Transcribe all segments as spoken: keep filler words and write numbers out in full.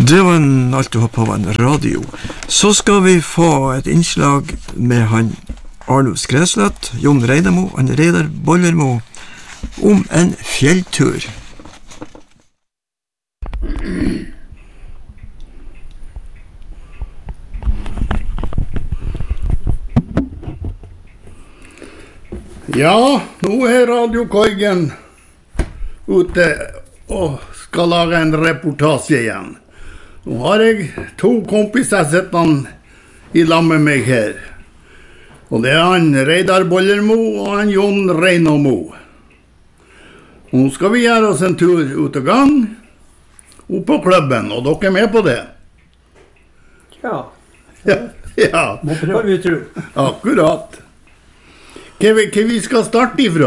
Det var en alt du har på en radio. Så skal vi få et innslag med han Arnulf Skreslett, Jon Reinemo og Reidar Bollermo om en fjelltur. Ja, nå er Radio Koigen ute og skal lage en reportasje igjen. Nå har jeg to kompiser sittende i lag med meg her. Og det er han Reidar Bollermo og han Jon Reinemo. Nå skal vi gjøre oss en tur ut og gang, opp på klubben, og dere er med på det? Ja. Ja, ja. Må prøve vi tro. Akkurat. Hva vi, hva vi skal starte ifra?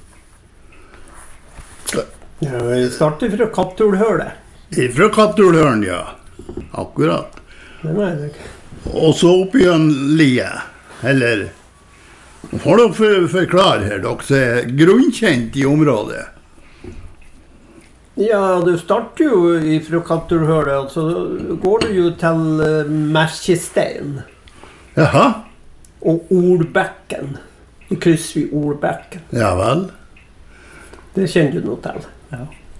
Ja, vi starter fra Kattulhølet. Ifra Kattulhølen, ja. Akkurat. Det mener jeg. Og så opp i en lie, eller får dere for, forklare her, dere som er grunnkjent i området. Ja, du starter jo fra Kattulhølet, og så går du jo til uh, Merkestein. Jaha? Og Olbekken. I kryss vi Olbekken. Ja vel. Det kjenner du noe til. Ja.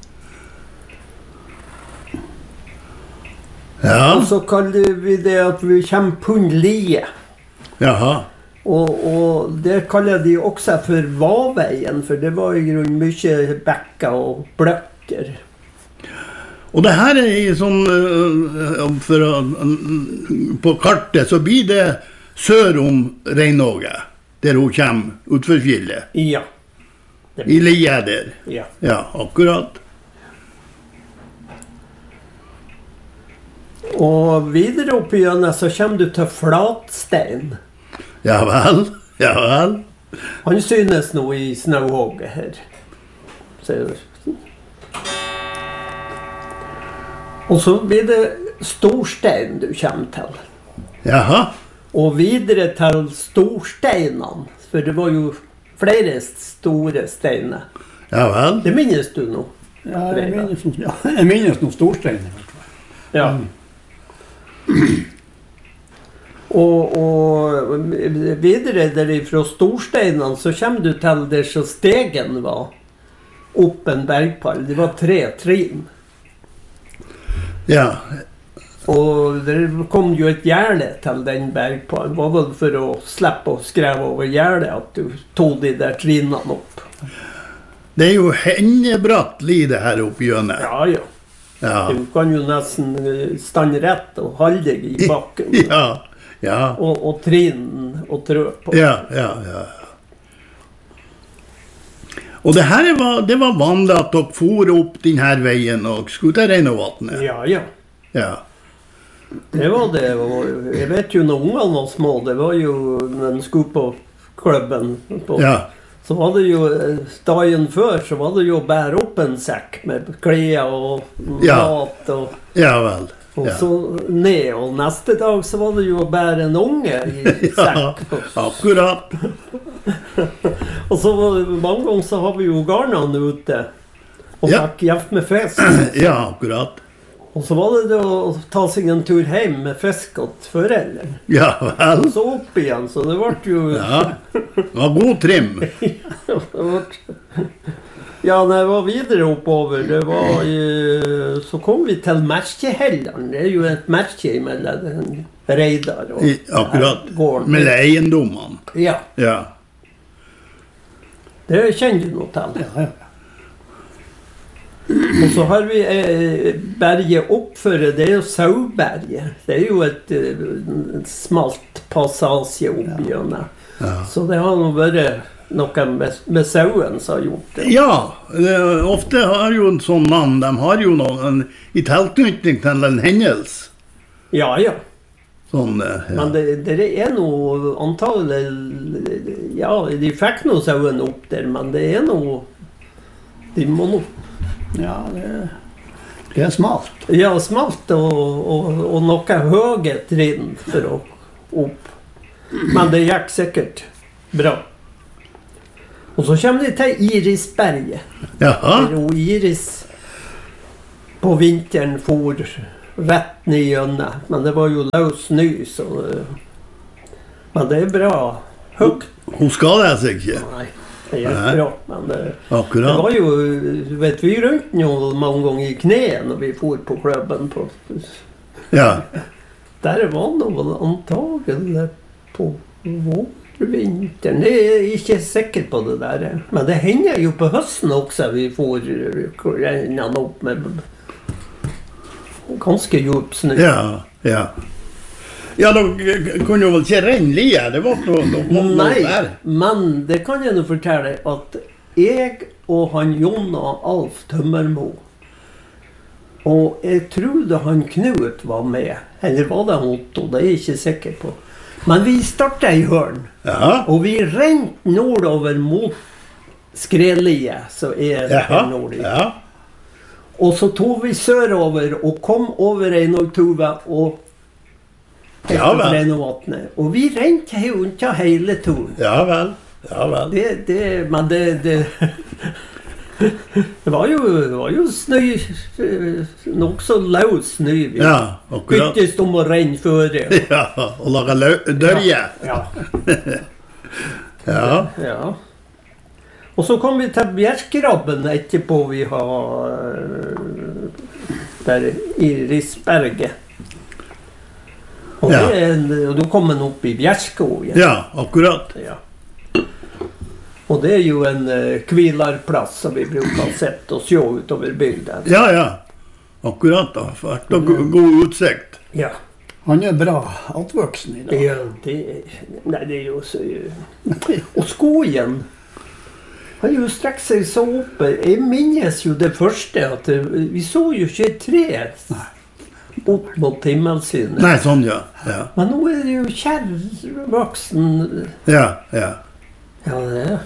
Ja. Og så kaller vi det at vi kommer på en lie. Jaha. Og, og det kaller de også for Vaveien, for det var i grunnen mye bekker og bløkker. Og det her er i sånn, uh, for, uh, på kartet så blir det sør om Reinåge, der hun kommer utfor fjellet. Ja. I lie der. Ja. Ja, akkurat. Og videre opp igjen så kommer du til Flatstein. Ja vel, ja vel. Han synes nå i snauhogget her. Så. Og så blir det Storstein du kommer til. Jaha. Og videre til Storsteinene, for det var jo flere store steiner. Ja vel. Det minnes du nå? Ja, jeg minnes, ja, jeg minnes noen storsteiner. Ja. Og, og videre derifra Storsteinene så kommer du til der så stegen var opp en bergpall. Det var tre trinn. Ja. Og det kom jo et gjerde til den bergpallen. Det var vel for å slippe å skreve over gjerdet at du tog de der trinnene opp. Det er jo hennebratt lide her oppe i hjørnet. Ja, ja. Ja. Du kan jo nesten stande rett og holde deg i bakken. Ja, ja. Og, og trinnen og trø på. Ja, ja, ja. Og det her var, det var vanlig at dere for opp denne veien og skulle til Reinåvatnet. Ja, ja. Ja. Det var det. Og jeg vet jo når ungene var små, det var jo når de skulle på klubben. På, Ja. Så var det jo, dagen før, så var det jo å bære opp en sekk med klær og Ja. mat. Og, Ja vel. og Ja. så ned, og neste dag så var det jo å bære en unge i Ja, sekk. akkurat. Og så var det, mange ganger så har vi jo garnene ute, og Ja. fikk hjelp med fisk. Ja, akkurat. Og så var det det å ta seg en tur hjem med fisk til foreldre. Ja vel. Og så opp igjen, så det ble jo... Ja, det var god trim. det ble... Ja, det var videre oppover. Det var i... Så kom vi til Merkehelleren. Det er jo et merke mellom Reidar og... I, akkurat. Gården. Med eiendommene. Ja, Ja. det kjenner du noe til. Ja, ja. Og så har vi eh, berget oppføre, det er jo Sauberget. Det er jo et eh, smalt passasje opp igjennom. Ja. Så det har nå vært noe med, med sauen som har gjort det. Ja, det, ofte har jo en sånn navn, de har jo noen i tilknytning til en hendelse. Ja, ja. Sånn, ja. Men det, det er noe antagelig, ja, de fikk noe sauen opp der, men det er noe, de må nå. Ja, det, det er smalt. Ja, smalt og, og, og noe høye trinn for å opp. Men det gikk sikkert bra. Og så kommer de til Irisberget. Jaha. Der Iris på vinteren for rätt nygönne. Men det var ju lös ny så... Men det är bra. Högt. Hon skadade sig inte? Nej, det är jättebra. Men det, Akkurat. det var ju... Vet vi runt nu många gånger i knän när vi får på klubben. På, Ja. där var nog antagligen på vårvintern. Det är inte säker på det där. Men det hänger ju på hösten också. Vi får ränna upp med ganska djup snö. Ja, ja. Ja, då kunde ju väl inte regnliga. Det var nog Nej, där. men det kan jag nog fortälla att jag och han Jonna Alf Tömmermo och jag trodde han Knut var med. Eller var det Otto? Det är jag inte säker på. Men vi startade i hörn. Ja. Och vi ränt nordover mot Skrelie. Så är det Jaha. nordigt. Ja. Och så tog vi sörover och kom över en och tuva och Ja, väl. en och vattnet. Och vi ränt hunta hela turen. Ja väl. Ja väl. Det, det, men det, det, det var ju, det var ju snö, nog så lös snö. Vi Ja, akkurat. byttes om och regn före. Ja, och laga lö- dörje. Ja. Ja. Ja. Och så kom vi till Bjärkrabben etterpå vi har där i Risberget. Och, Ja. det är en, och då kom man upp i Bjärskogen. Ja, akkurat. Ja. Och det är ju en eh, kvilarplats som vi brukar sätta oss ju ut över bygden. Ja, ja. Akkurat då. Fakt och go- god utsikt. Ja. Han är bra uppvuxen idag. Ja, det, nej, det är ju så ju. Och skogen. Han ju strax sig så uppe. Jag minns ju det första att det, vi såg ju tjugotre upp mot himmelsynen. Nej, sån ja. Ja, Men nu är det ju kärrvuxen. ja. Ja, Ja, det är.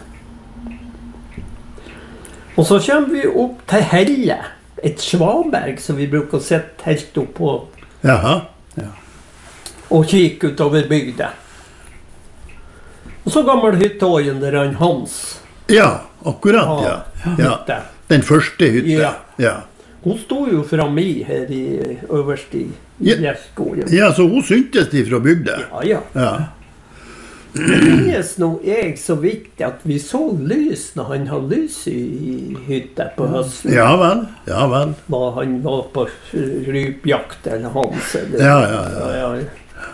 Och så kommer vi upp till Helle. Ett svaberg som vi brukar sätta helt upp på Jaha. och kika ut över bygden. Och så gammal hyttojen där han Hans. Ja, akkurat ja. Ja. hytte. Den första hytten. Ja. Ja. Hon stod ju framme i här i överst i Ja. Bjärskogen. Ja, så hon syntes ifrån bygden. Ja, ja. Ja. Det minns nog jag så viktigt att vi såg lys när han hade lys i hytten på hösten. Ja väl. Ja väl. Var han var på rypjakt eller Hans. Eller, Ja, ja, ja. ja, ja.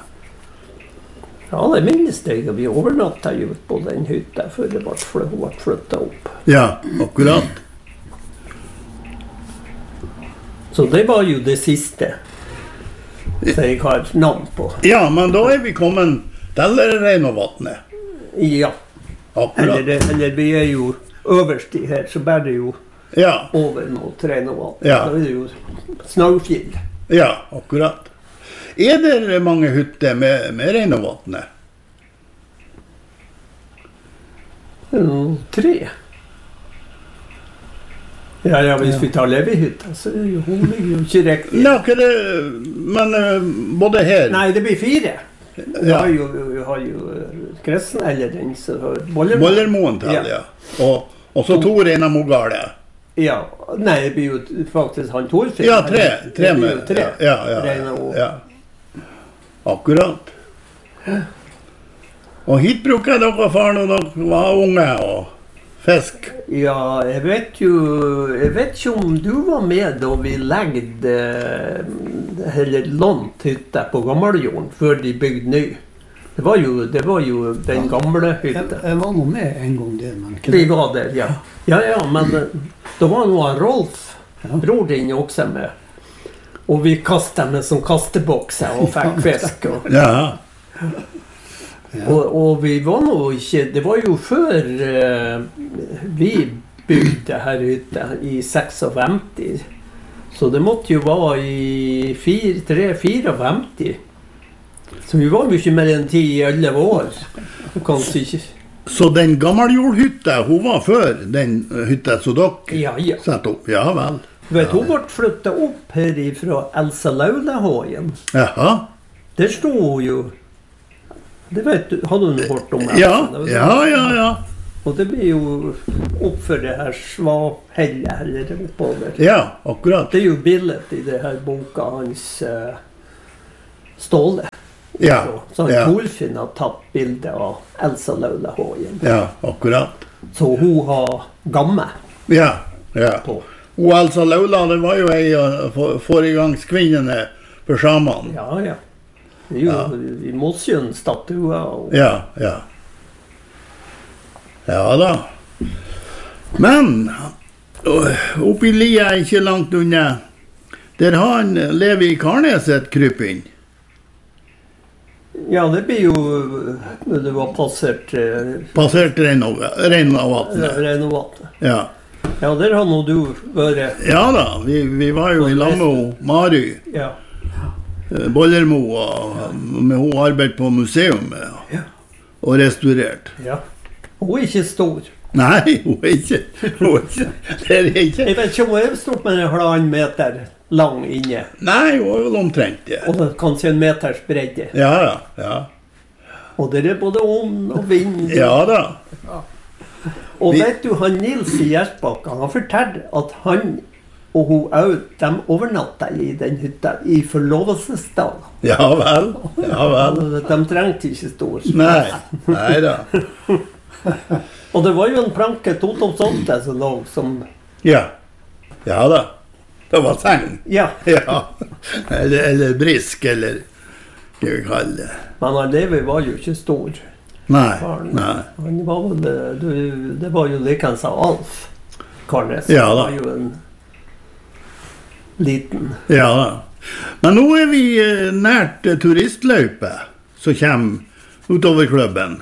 Ja, det minns det. Vi övernattade ju på den hytten för det var fl- flyttat upp. Ja, akkurat. Så det var ju det sista. Så jag har namn på. Ja, men då är vi kommit till Reino vattnet. Ja. Akkurat. Eller, eller vi är ju överst i här så bär det ju Ja, över mot Renovat. Ja. Då är det ju Snöfjäll. ja, akkurat. Är det många hytter med, med Reino vattnet? Mm, tre. Ja, ja, visst vi tar Levihyttan så är ju hon är ju inte direkt. Ja, kan det, men eh, både här. Nej, det blir fyra. Jag Ja. har ju, jag har ju Gräsen eller den så Bollermo. Bollermån till Ja. ja. Och, och så tog Rena Mogale. Ja, nej det blir ju faktiskt han Torfinn. Ja, tre. Det Tre blir med. ju tre. Ja, ja, Rena ja, och- ja. Akkurat. Och hit brukar dere fara när dere var unga och fisk. Ja, jag vet ju, jag vet ju om du var med då vi lagde eller lånthytta på Gammaljorden för de byggde ny. Det var ju, det var ju den gamla Jag, hytten. jag var nog med en gång det. Men Vi var där, ja. Ja, ja, men då var nog Rolf, Ja. bror din också med. Och vi kastade med som kasteboxar och fick fisk. Och, Ja. Ja. och, och vi var nog inte, det var ju för eh, vi byggde här ute i sextiofem. Så det måste ju vara i fyra, tre, fyra femtio. Så vi var mycket mer än tio elva år. Kanske inte. Så den gammaljordhytta, hon var för den eh, hytta så dock Ja, ja. satt upp. Ja väl. Vet hon vart flyttade upp härifrån Elsa Laulahojen. Jaha. Där stod ju... Det vet du, har du nu hört om Elsa? Ja, Det var- ja, ja, ja. Og det blir jo opp for det her Svahellet, eller oppover. Ja, akkurat. Det er jo bildet i det her boka hans uh, Ståle. Ja, Så, så ja. Torfinn har tatt bilde av Elsa Laula Hågen. Ja, akkurat. Så hun har gamme Ja, ja. på. Og Elsa Laula, det var jo ei av for- foregangskvinnene for samene. Ja, ja. Det er jo Ja. i Mosjøen statuer og Ja, ja. Ja da. Men oppi lia er ikke langt unna. Der har han lever i Karnes et krypinn. Ja, det blir jo når det var passert eh, Passert Reinavattnet. Reinovannet. Ja. Ja, der har nå du vært. Ja da, vi, vi var jo i lag med hun Mary Ja. eh, Bollermo, og med hun arbeidet på museum Ja. og restaurert. Ja. Hun er ikke stor. Nei, hun er ikke. Hun er ikke. Det er ikke. Jeg vet ikke om hun er stort, men en halvannen meter lang inne. Nei, hun er vel omtrent det. Og det er kanskje en meters bredde. Ja da, ja. Og det er både ånd og vind. Ja da. Og Vi- vet du, han Nils i Gjersbakka, han forteller at han og hun òg, de overnatta i den hytta i forlovelsesdag. Ja vel, ja vel. De trengte ikke stor. Nei, nei da. Og det var jo en planke to toms åtte som lå som Ja, ja da. Det var seng. Ja, Ja, eller, eller brisk, eller hva vi kaller det. men han Levi var jo ikke stor. Nei, Faren. nei. Han var vel, du, det var jo likens av Alf Karnes. Ja da. Han var jo en liten. Ja da. Men nå er vi eh, nært eh, turistløype som kommer utover klubben.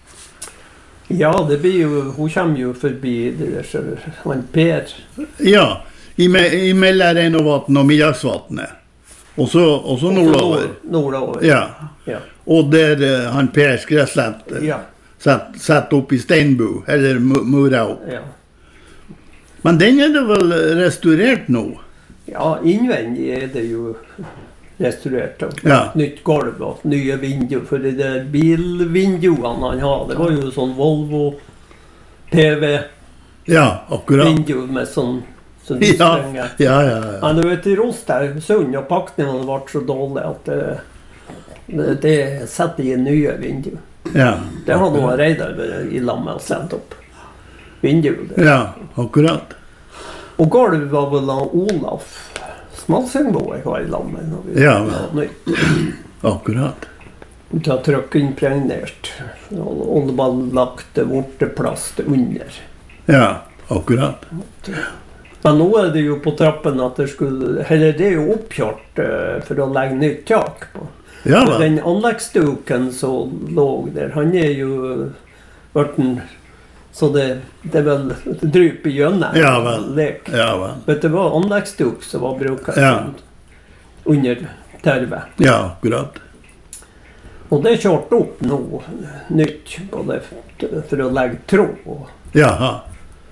Ja, det blir jo, hun kommer jo forbi det der, så han Per. Ja, i, me, i mellom Reinovann og Middagsvatnet. Og så, og så nordover. Nord- Nordover. Ja, Ja. og der eh, han Per Skresslett eh, Ja. sett, sett opp i steinbu, eller mu- mura opp. Ja. Men den er det vel restaurert nå? Ja, innvendig er det jo restaurert. Og Ja. nytt gulv og nye vinduer. For de der bilvinduene han har, det var jo sånn Volvo P V-vindu Ja, akkurat. med sånn sånn Ja, lysstrenger. ja, ja. ja. Men du vet, i Rostersund og pakningene ble så dårlige at det, det, det setter i nye vinduer. ja. Det har noe Reidar vært i lag med å sette opp. Vinduet. der. Ja, akkurat. Og gulv var vel av Olaf Smalsengbo jeg var i lag med når vi Ja, var nytt. Akkurat. Det har trykkeimpregnert. Og og det var lagt vorteplast under. Ja, akkurat. Men nå er det jo på trappen at det skulle, eller det er jo oppkjørt eh, for å legge nytt tak på. Ja vel. Den anleggsduken som lå der, han er jo ørten, så det, det er vel dryp i gjønne. Ja vel. Lek. Ja vel. Vet du hva anleggsduk som var brukt Ja. under tervet? Ja, akkurat. Og det er kjørt opp nå, nytt, både for å legge tråd. og- Jaha.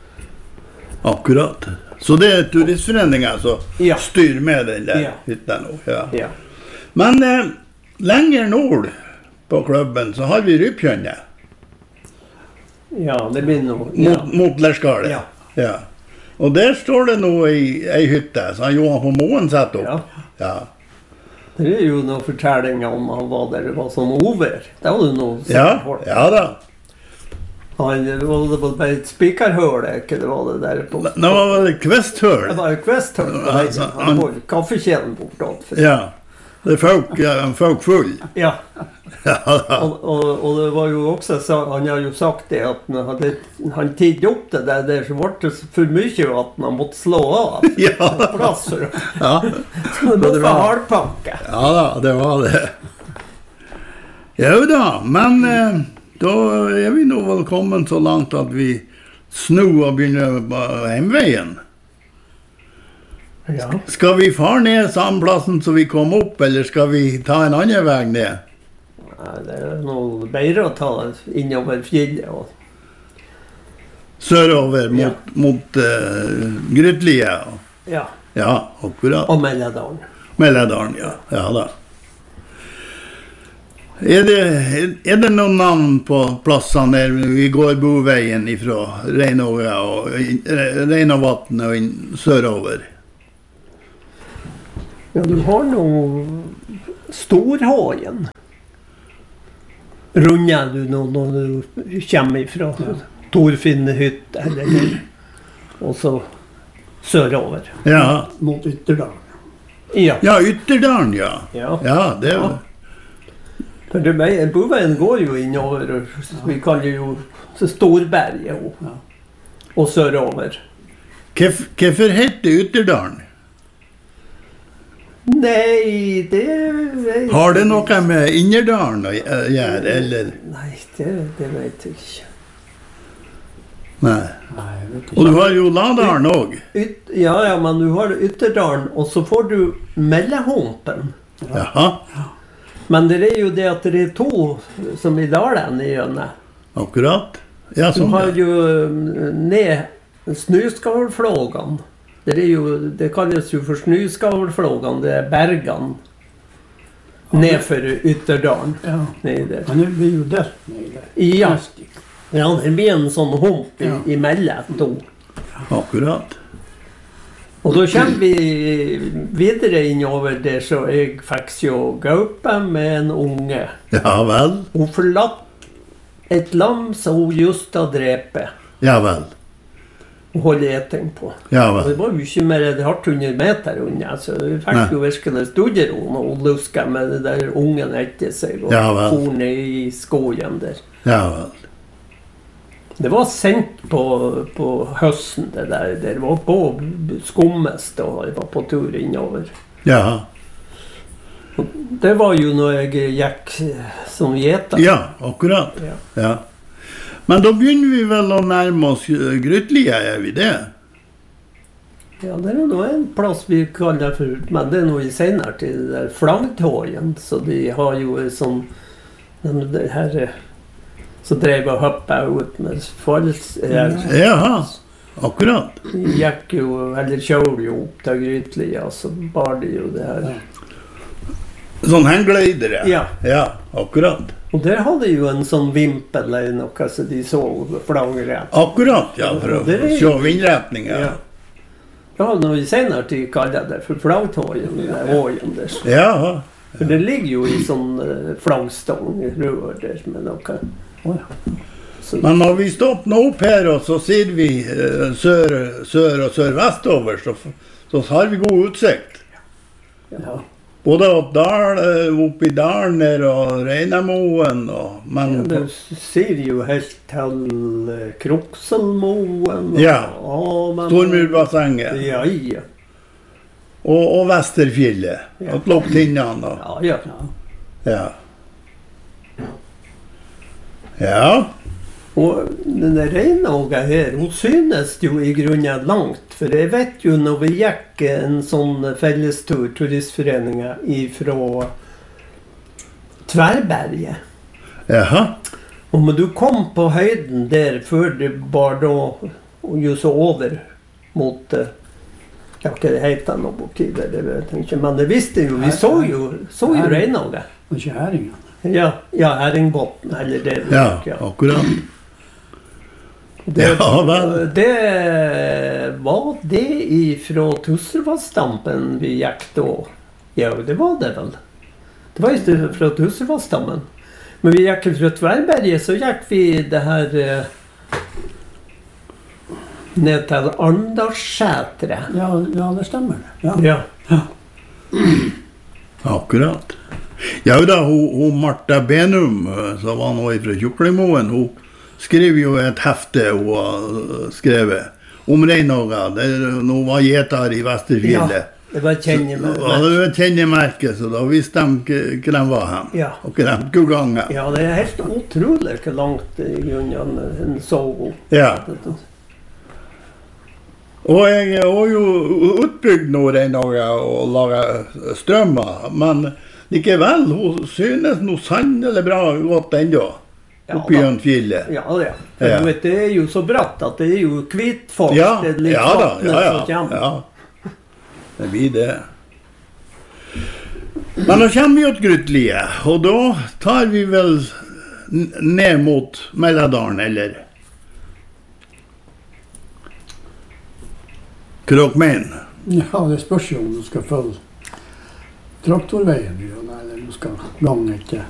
Akkurat. Så det er turistforeningen som Ja. styrer med den der Ja. hytta nå. Ja. Ja. Men eh, lenger nord på klubben så har vi Rypkjønnet. Ja, det blir noe. Mot, Ja. mot Lerskalet. Ja. Ja. Og der står det nå ei, ei hytte som Johan på Moen setter opp. Ja. Ja. Det er jo noen fortellinger om han var der, det var sånn over. Det var det noe Ja, ja da. Han det var det var bare et spikerhøl, ikke det var det der på. Det var vel et kvesthøl. Det var et kvesthøl på Altså, veien. han- Han var kaffekjelen bortåt. Ja. Det er folk, ja, folk full. Ja. Ja da. Og, og, og det var jo også, sa- han har jo sagt det at når han, hadde- han tidde opp det der, der så ble det for mye at han måtte slå av. Ja. Plass for det. Ja. Så det det måtte var- hardpakke. Ja da, det var det. Jo da, men eh, da er vi nå vel kommet så langt at vi snur og begynner på hjemveien. Ja. Skal vi fare ned samme plassen som vi kom opp, eller skal vi ta en annen vei ned? Nei, det er noe bedre å ta innover fjellet. Og, Sørover mot, Ja. mot uh, Grytlie. ja, Ja, akkurat. og Melledalen. Melledalen, ja. Ja da. Er det, er det noen navn på plassene der vi går boveien fra Reinåga og Reinåvatnet og inn sørover? Ja, du har noe Storhågen. Runder du nå når du kommer fra Torfinnehytte, eller og så sørover. Ja. Mot Ytterdalen. Ja. Ja, Ytterdalen, ja. Ja. Ja, det er Ja. For det, boveien går jo innover, vi kaller jo Storberget og, Ja. og sørover. Hvorf- Hvorfor heter Ytterdalen? Nei, det vet Har det noe med Innerdalen å gj- gjøre, eller? Nei, det, det vet jeg ikke. Nei. Nei, jeg vet Og ikke. du har jo Ladalen også. Yt, ja, ja, men du har Ytterdalen, og så får du Mellehumpen. Jaha, Men det er jo det at det er to som i dalen i gjennom. akkurat. Ja, Du sånn. har ja. jo ned snøskavlflågene. Det er jo, det kalles jo for snøskavlflågene, det er bergene. Nedfor Ytterdalen. Ja. Nedi der. Men det blir jo delt med det. Ja. Plastikk. Ja, det blir en sånn hump i, Ja. imellom to. Akkurat. Og da kommer vi videre innover der, så jeg fikk jo gaupe med en unge. Ja vel. Hun forlatt et lam som hun just har drepet Ja vel. og holdt eting på. Ja Og det vel. var jo ikke mer enn hardt hundre meter unna, så vi fikk Nei. jo virkelig studiero når hun luska med det der ungen etter seg og Ja vel. for ned i skogen der. Ja vel. Det var sent på, på høsten det der. Det var på skummest og jeg var på tur innover. Ja. Det var jo når jeg gikk som gjeter. Ja, akkurat. Ja. Ja. Men da begynner vi vel å nærme oss eh, Grytlia, er vi det? Ja, det er nå en plass vi kaller for, men det er noe i senere til det der flaggtågen, så de har jo en sånn, den det her, eh, så drev og hoppet ut med falls, her, Jaha, akkurat. de gikk jo, eller kjører jo opp til Grytlia, så bar de jo det her. Sånn hengleidere. Ja, Ja, akkurat. og der hadde jo en sånn vimpel eller noe, så de så flagret. Akkurat, ja, for å Det er- se vindretningen. Ja. Ja, når vi senere tid kaller det for flaggtågen, det der ågen der. Ja, For det ligger jo i sånn uh, flaggstang rør der med noe. Så, men når vi stopper nå opp her, og så sier vi eh, sør, sør og sørvestover, så, så har vi god utsikt. ja. Både opp, dal, eh, opp i dalen der og Reinemoen, og, men Du sier jo helt til uh, Krokselmoen. og- Ja. Ja, men- Stormurbassenget Ja, ja. og, og Vesterfjellet. Ja. Og Lopptinnene og Ja, ja. ja. Ja, Og denne Reinåga her, hun synes jo i grunnen langt. For jeg vet jo når vi gikk en sånn fellestur, turistforeningen, ifra Tverberget. jaha, Og men du kom på høyden der før det bar da, og jo så over mot, eh, ja, hva det heter nå borti der, det vet jeg ikke. Men det visste jo, vi så jo, så jo Reinåga. Og ikke herringen. Ja, ja, Herringbotn, eller det. ja, akkurat. Det, Ja, vel. det var det ifra Tusservassdampen vi gikk da. Ja, det var det vel. Det var ikke fra Tusservassdampen. Men vi gikk fra Tverberget, så gikk vi det her eh, ned til Arndalsskjætret. Ja, ja, det stemmer. Ja. Ja. Akkurat. Ja da, hun, hun Martha Benum, eh, som var nå fra Tjuklingmoen, hun skrev jo et hefte hun har eh, skrevet om Reinåga. Der hun var gjeter i Vesterfjellet. Det var kjennemerke. Ja, det var et kjennemerke, så da visste de k- hvor de var hen. Ja. Og hvor de skulle gange. Ja, det er helt utrolig hvor langt i grunnen en så god. Ja. Og jeg har jo utbygd nå Reinåga og laget strømmer, men likevel, hun synes noe sannelig bra godt ennå. Ja, Oppi da. en fjellet. Ja, ja. For Ja. du vet, det er jo så bratt at det er jo kvitfolk. Ja, det er litt ja da, vattnet ja, som ja, kommer. ja. Det blir det. Men nå kommer vi til Grutlie, og da tar vi vel n- ned mot Melladalen, eller? Hva dere mener? Ja, det spørs jo om du skal følge traktorveien, eller om du skal gange etter